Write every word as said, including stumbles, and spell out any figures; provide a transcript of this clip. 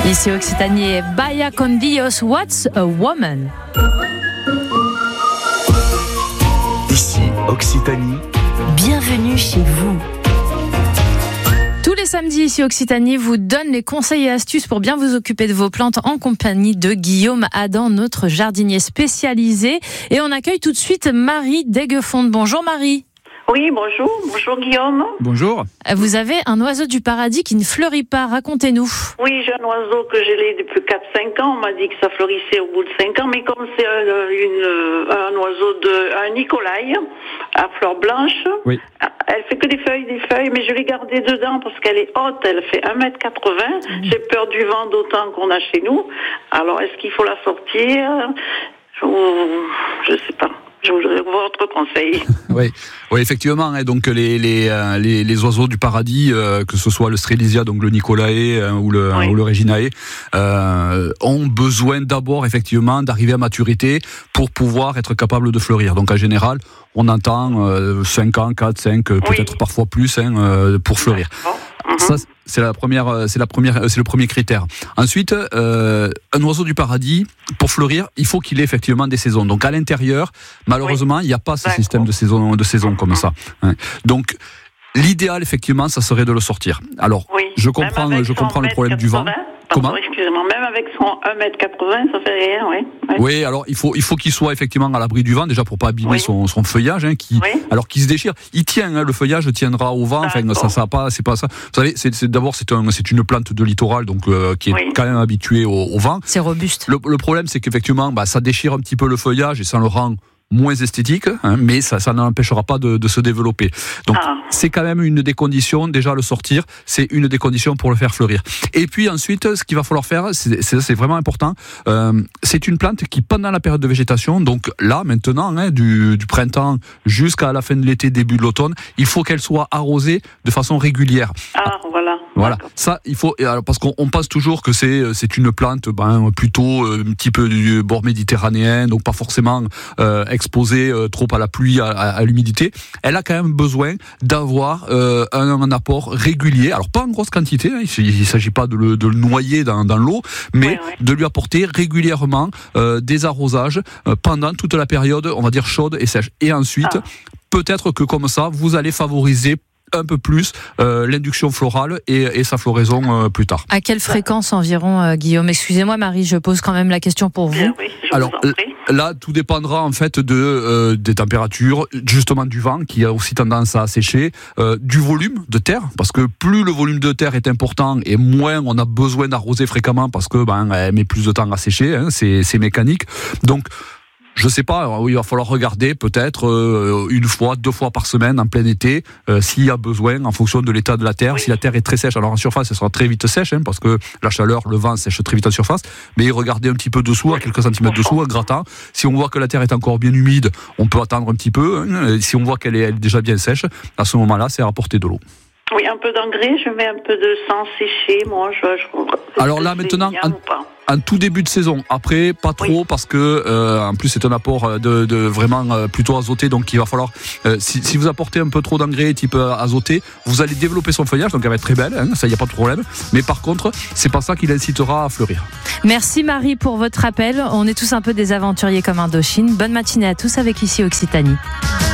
Ici Occitanie, Vaya con Dios, What's a Woman? Ici Occitanie, bienvenue chez vous. Tous les samedis ici Occitanie vous donne les conseils et astuces pour bien vous occuper de vos plantes en compagnie de Guillaume Adam, notre jardinier spécialisé. Et on accueille tout de suite Marie d'Aiguefonde. Bonjour Marie. Oui, bonjour. Bonjour Guillaume. Bonjour. Vous avez un oiseau du paradis qui ne fleurit pas, racontez-nous. Oui, j'ai un oiseau que j'ai l'ai depuis quatre cinq ans. On m'a dit que ça fleurissait au bout de cinq ans, mais comme c'est un, une, un oiseau de un Nicolai à fleurs blanches, oui. Elle fait que des feuilles, des feuilles, mais je l'ai gardée dedans parce qu'elle est haute, elle fait un mètre quatre-vingts. Mmh. J'ai peur du vent d'autant qu'on a chez nous. Alors, est-ce qu'il faut la sortir? Je ne sais pas. Je voudrais votre conseil. Oui, oui, effectivement. Hein, donc les les, euh, les les oiseaux du paradis, euh, que ce soit le Strelizia, donc le Nicolae euh, ou le oui. ou le Reginae, euh, ont besoin d'abord effectivement d'arriver à maturité pour pouvoir être capables de fleurir. Donc en général, on entend euh, cinq ans, quatre, cinq, oui. peut-être parfois plus hein, euh, pour fleurir. Mm-hmm. Ça, c'est la première, c'est la première, c'est le premier critère. Ensuite, euh, un oiseau du paradis, pour fleurir, il faut qu'il ait effectivement des saisons. Donc à l'intérieur, malheureusement, oui. il n'y a pas ce D'accord. système de saison, de saison comme ça. Donc l'idéal, effectivement, ça serait de le sortir. Alors, oui. je comprends, je comprends le problème du vent. Comment ? Excusez-moi, même avec son un mètre quatre-vingts, ça fait rien, oui. Oui, oui alors il faut, il faut qu'il soit effectivement à l'abri du vent, déjà pour pas abîmer oui. son, son feuillage, hein, qui, oui. alors qu'il se déchire. Il tient, hein, le feuillage tiendra au vent, enfin, ça, ça pas, c'est pas ça. Vous savez, c'est, c'est, d'abord, c'est, un, c'est une plante de littoral, donc, euh, qui est oui. quand même habituée au, au vent. C'est robuste. Le, le problème, c'est qu'effectivement, bah, ça déchire un petit peu le feuillage et ça le rend moins esthétique, hein, mais ça, ça n'empêchera pas de, de se développer. Donc, ah. c'est quand même une des conditions, déjà le sortir, c'est une des conditions pour le faire fleurir. Et puis ensuite, ce qu'il va falloir faire, c'est, c'est, c'est vraiment important, euh, c'est une plante qui, pendant la période de végétation, donc là, maintenant, hein, du, du printemps jusqu'à la fin de l'été, début de l'automne, il faut qu'elle soit arrosée de façon régulière. Ah, voilà. Voilà. D'accord. Ça, il faut, alors, parce qu'on on pense toujours que c'est, c'est une plante, ben, plutôt, euh, un petit peu du bord méditerranéen, donc pas forcément, euh, exposée euh, trop à la pluie, à, à, à l'humidité. Elle a quand même besoin d'avoir euh, un, un apport régulier. Alors pas en grosse quantité, hein, il ne s'agit pas de le, de le noyer dans, dans l'eau, mais oui, oui. de lui apporter régulièrement euh, des arrosages euh, pendant toute la période, on va dire chaude et sèche. Et ensuite, ah. peut-être que comme ça, vous allez favoriser un peu plus euh, l'induction florale et, et sa floraison euh, plus tard. À quelle fréquence environ, euh, Guillaume ? Excusez-moi Marie, je pose quand même la question pour vous. Oui, Alors là, tout dépendra en fait de euh, des températures, justement du vent qui a aussi tendance à sécher, euh, du volume de terre, parce que plus le volume de terre est important et moins on a besoin d'arroser fréquemment parce que ben elle met plus de temps à sécher, hein, c'est, c'est mécanique. Donc je sais pas, il va falloir regarder peut-être euh, une fois, deux fois par semaine en plein été, euh, s'il y a besoin, en fonction de l'état de la terre. Oui. Si la terre est très sèche, alors en surface, elle sera très vite sèche, hein, parce que la chaleur, le vent sèche très vite en surface. Mais regardez un petit peu dessous, à quelques centimètres dessous, en grattant. Si on voit que la terre est encore bien humide, on peut attendre un petit peu. Hein. Si on voit qu'elle est, elle est déjà bien sèche, à ce moment-là, c'est à apporter de l'eau. Oui, un peu d'engrais, je mets un peu de sang séché, moi. Je, je... Alors là, maintenant, en, en tout début de saison. Après, pas trop, oui. parce que euh, en plus c'est un apport de, de vraiment euh, plutôt azoté, donc il va falloir. Euh, si, si vous apportez un peu trop d'engrais type euh, azoté, vous allez développer son feuillage, donc elle va être très belle, hein, ça y a pas de problème. Mais par contre, c'est pas ça qui l'incitera à fleurir. Merci Marie pour votre appel. On est tous un peu des aventuriers comme Indochine. Bonne matinée à tous avec Ici Occitanie.